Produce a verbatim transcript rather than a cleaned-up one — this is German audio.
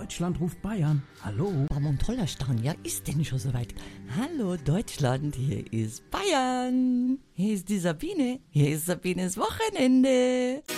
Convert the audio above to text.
Deutschland ruft Bayern. Hallo? Warum toller Stern, ja, ist denn schon soweit? Hallo Deutschland, hier ist Bayern. Hier ist die Sabine. Hier ist Sabines Wochenende.